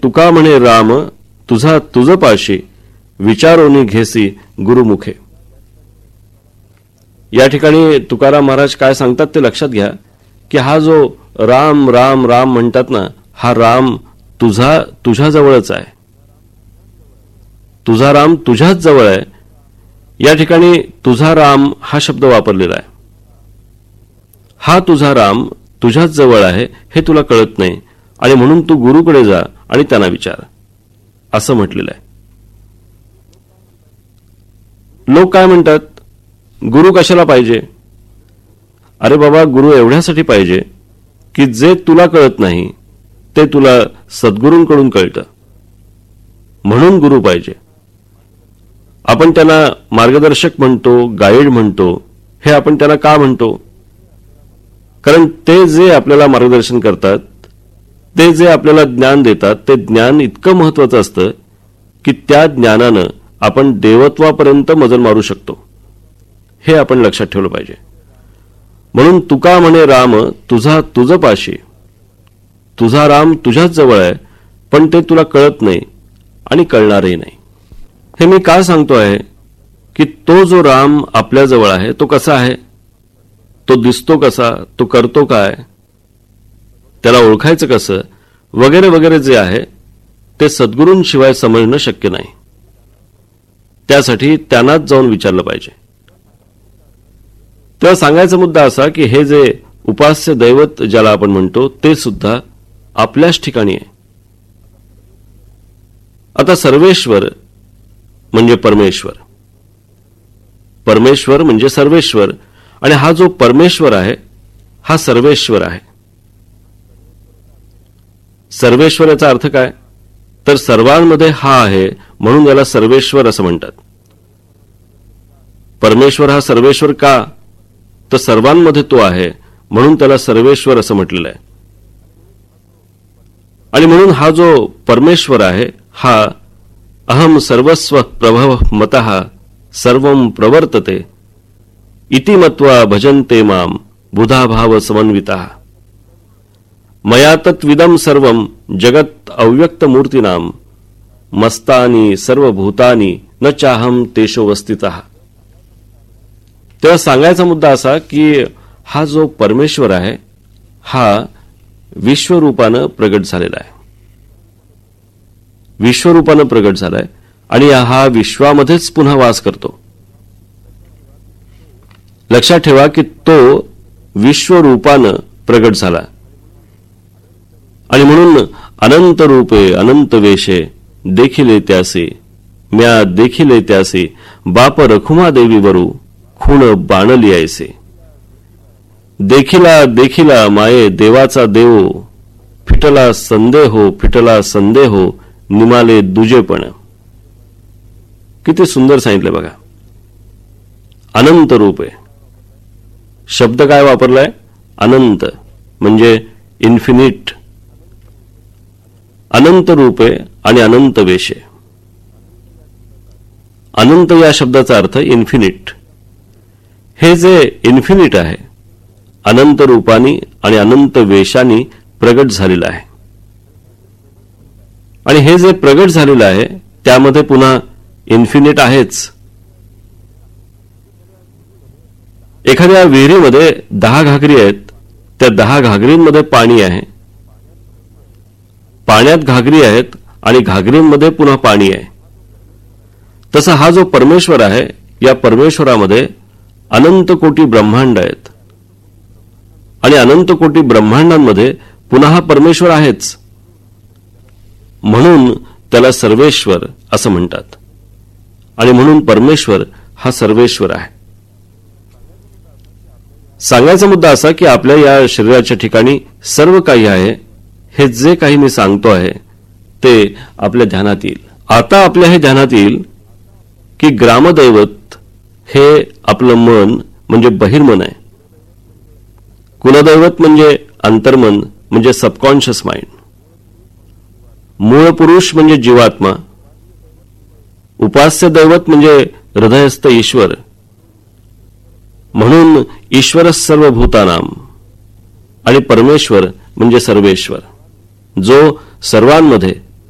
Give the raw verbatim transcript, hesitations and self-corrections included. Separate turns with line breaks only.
तुका म्हणे राम तुझा तुझ पाशी, विचारोनी घेसी गुरुमुखे. या ठिकाणी तुकाराम महाराज काय सांगतात ते लक्षात घ्या की हा जो राम राम राम म्हणतात ना, हा राम तुझा तुझ्या जवळच आहे. तुझा राम तुझ्याच जवळ आहे. या ठिकाणी तुझा राम हा शब्द वापरलेला आहे. हा तुझा राम तुझ्याच जवळ आहे हे तुला कळत नाही आणि म्हणून तू गुरुकडे जा आणि त्यांना विचार, असं म्हटलेलं आहे. लोक काय म्हणतात, गुरु कशाला पाहिजे? अरे बाबा, गुरु एवढ्यासाठी पाहिजे की जे तुला कळत नाही ते तुला सद्गुरूंकडून कळतं, म्हणून गुरु पाहिजे. आपण त्यांना मार्गदर्शक म्हणतो, गाईड म्हणतो. हे आपण त्यांना का म्हणतो? कारण ते जे आपल्याला मार्गदर्शन करतात, ते जे आपल्याला ज्ञान देतात, ते ज्ञान इतकं महत्वाचं असतं की त्या ज्ञानानं आपण देवत्वापर्यंत मजल मारू शकतो. हे आपण लक्षात ठेवलं पाहिजे. म्हणून तुका म्हणे राम तुझा तुझ पाशी, तुझा राम तुझ्याच जवळ आहे, पण ते तुला कळत नाही आणि कळणारही नाही. हे मी का सांगतो आहे की तो जो राम आपल्या जवळ आहे तो कसा आहे, तो दिसतो कसा, तो करतो काय, त्याला ओळखायचं कसं, वगैरे वगैरे जे आहे ते सद्गुरूंशिवाय समजणं शक्य नाही. त्यासाठी त्यांनाच जाऊन विचारलं पाहिजे. तेव्हा सांगायचा मुद्दा असा की हे जे उपास्य दैवत ज्याला आपण म्हणतो ते सुद्धा आपल्याच ठिकाणी आहे. आता सर्वेश्वर म्हणजे परमेश्वर, परमेश्वर म्हणजे सर्वेश्वर, आणि हा जो परमेश्वर आहे हा सर्वेश्वर आहे. सर्वेश्वर याचा अर्थ काय, तर सर्वांमध्ये हा आहे म्हणून याला सर्वेश्वर असं म्हणतात. परमेश्वर हा सर्वेश्वर का, तर सर्वांमध्ये तो आहे म्हणून त्याला सर्वेश्वर असं म्हटलेलं आहे. आणि म्हणून हा जो परमेश्वर आहे हा अहम सर्वस्व प्रभव मतः सर्वं प्रवर्तते इति मत्वा भजन्ते माम बुधाभाव समन्वितः मया तत्विदं सर्वं जगत अव्यक्त मूर्तीनाम मस्तानी सर्वभूतानी न चाहम तेषो वस्थितः. तेव्हा सांगायचा मुद्दा असा की हा जो परमेश्वर आहे हा विश्वरूपानं प्रगट झालेला आहे, विश्वरूपानं प्रगट झालाय आणि हा विश्वामध्येच पुन्हा वास करतो. लक्षात ठेवा की तो विश्वरूपानं प्रगट झाला आणि म्हणून अनंत रूपे अनंत वेशे देखिले त्यासे म्या देखिले त्यासे बाप रखुमा देवी वरू खूण बाणली ऐसे. देखिला देखिला माये देवाचा देव फिटला संदेहो फिटला संदेहो निमाले दुजेपण. किती सुंदर सांगितले बघा. अनंत रूपे शब्द काय वापरलाय, अनंत म्हणजे इन्फिनिट. अनंत रूपे आणि अनंत वेशे. अनंत या शब्दाचा अर्थ इन्फिनिट. हे जे इन्फिनिट आहे अनंत रूपानी आणि अनंत वेशानी प्रगट झालेलं आहे. आणि हे जे प्रगट झालेलं आहे त्यामध्ये पुन्हा इन्फिनिट आहेच. एखाद्या विहिरीमध्ये दहा घागरी आहेत, त्या दहा घागरींमध्ये पाणी आहे, पाण्यात घागरी आहेत आणि घागरींमध्ये पुन्हा पाणी आहे. तसा हा जो परमेश्वर आहे या परमेश्वरामध्ये अनंत कोटी ब्रह्मांड आहेत आणि अनंत कोटी ब्रह्मांडांमध्ये पुन्हा हा परमेश्वर आहेच, म्हणून त्याला सर्वेश्वर असं म्हणतात. आणि म्हणून परमेश्वर हा सर्वेश्वर आहे. सांगायचा मुद्दा असा की आपल्या या शरीराच्या ठिकाणी सर्व काही आहे. हे जे काही मी सांगतो आहे ते आपल्या ध्यानात येईल. आता आपल्या हे ध्यानात येईल की ग्रामदैवत हे आपलं मन म्हणजे बहिर्मन आहे, कुलदैवत म्हणजे अंतर्मन म्हणजे सबकॉन्शियस माइंड, मूळ पुरुष म्हणजे जीवात्मा, उपास्य दैवत म्हणजे हृदयस्थ ईश्वर, म्हणून ईश्वर सर्वभूतानाम, आणि परमेश्वर म्हणजे सर्वेश्वर जो सर्वांमध्ये